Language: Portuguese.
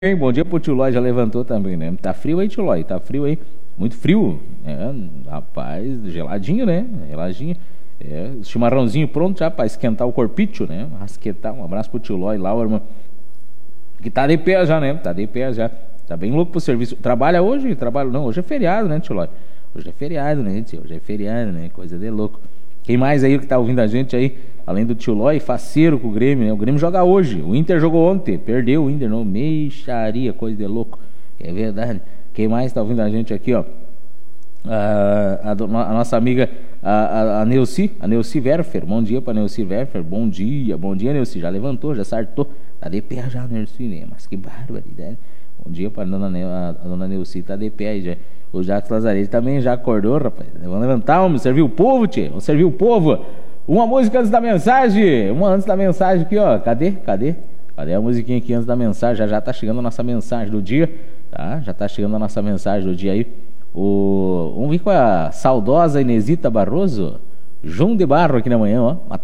Bom dia pro tio Lói, já levantou também, né? Tá frio aí, tio Lói? Tá frio aí? Muito frio? É, rapaz, geladinho, né? Geladinho. É, chimarrãozinho pronto já pra esquentar o corpício, né? Rasquetar. Um abraço pro tio Lói lá, irmão. Que tá de pé já, né? Tá de pé já. Tá bem louco pro serviço. Trabalha hoje? Trabalha. Não, hoje é feriado, né, tio Lói? Hoje é feriado, né, tio? Hoje é feriado, né? Coisa de louco. Quem mais aí que tá ouvindo a gente aí? Além do tio Lói, faceiro com o Grêmio, né? O Grêmio joga hoje. O Inter jogou ontem. Perdeu o Inter, não. Meixaria, coisa de louco. É verdade. Quem mais tá ouvindo a gente aqui, ó? A nossa amiga, a Neuci Werfer. Bom dia pra Neuci Werfer. Bom dia, Neuci. Já levantou, já sartou. Tá de pé já, Neuci, né? Mas que barbaridade. Bom dia pra a dona Neuci. Tá de pé aí já. O Jacques Lazarete também já acordou, rapaz. Vamos levantar, vamos servir o povo, tchê. Vamos servir o povo. Uma música antes da mensagem. Uma antes da mensagem aqui, ó. Cadê a musiquinha aqui antes da mensagem? Já tá chegando a nossa mensagem do dia, tá? Já tá chegando a nossa mensagem do dia aí. Vamos vir com a saudosa Inesita Barroso. João de Barro aqui na manhã, ó.